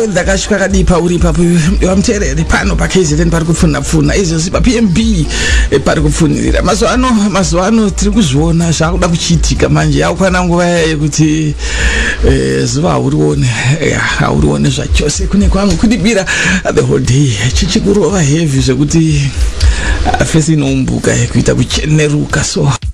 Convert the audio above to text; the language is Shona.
ndakashuka kadipa uri papo wamterere pano paKZN pari kupfuna izvo pa PMB pari kupfunira mazuva ano tiri kuzviona zvakuda kuchiitika manje yakwana nguva yekuti zuva haurione zvachose kune kwamwe kudibira the whole day chichikurova heavy zvekuti fesi inoumbuka kuita kucheneruka so